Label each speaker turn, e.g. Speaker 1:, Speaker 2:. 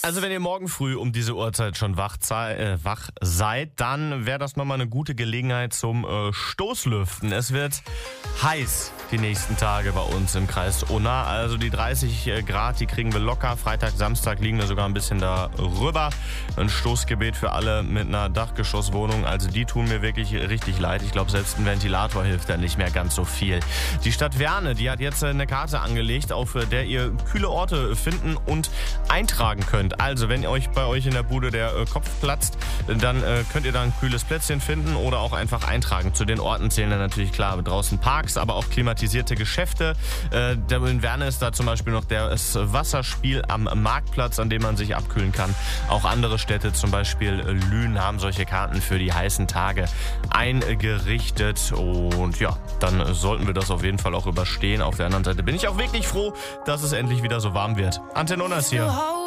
Speaker 1: Also wenn ihr morgen früh um diese Uhrzeit schon wach seid, dann wäre das nochmal eine gute Gelegenheit zum Stoßlüften. Es wird heiß die nächsten Tage bei uns im Kreis Unna. Also die 30 Grad, die kriegen wir locker. Freitag, Samstag liegen wir sogar ein bisschen darüber. Ein Stoßgebet für alle mit einer Dachgeschosswohnung. Also die tun mir wirklich richtig leid. Ich glaube, selbst ein Ventilator hilft da nicht mehr ganz so viel. Die Stadt Werne, die hat jetzt eine Karte angelegt, auf der ihr kühle Orte finden und eintragen könnt. Also wenn euch bei euch in der Bude der Kopf platzt, dann könnt ihr da ein kühles Plätzchen finden oder auch einfach eintragen. Zu den Orten zählen dann natürlich klar draußen Parks, aber auch klimatisierte Geschäfte. In Werne ist da zum Beispiel noch das Wasserspiel am Marktplatz, an dem man sich abkühlen kann. Auch andere Städte, zum Beispiel Lünen, haben solche Karten für die heißen Tage eingerichtet. Und ja, dann sollten wir das auf jeden Fall auch überstehen. Auf der anderen Seite bin ich auch wirklich froh, dass es endlich wieder so warm wird. Antenne Unna ist hier.